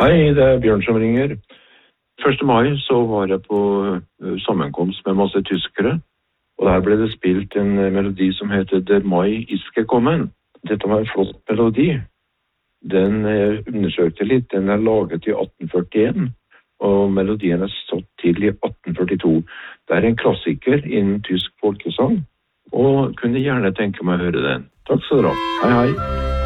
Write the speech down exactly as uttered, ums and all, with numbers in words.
Hei, det er Bjørn som ringer. første mai så var jeg på uh, sammenkomst med masse tyskere, og der ble det spilt en uh, melodi som heter Der Mai ist gekommen. Dette var en flott melodi. Den uh, undersøkte litt, den er laget i atten førtien, og melodien er stått til i atten førtito. Det er en klassiker innen tysk folkesang, og kunne gjerne tenke meg å høre den. Takk skal dere ha. Hei, hei.